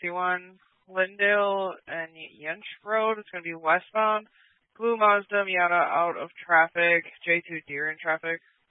61. Lindale and Yench Road. It's going to be westbound. Blue Mazda Miata out of traffic. J2 Deer in traffic.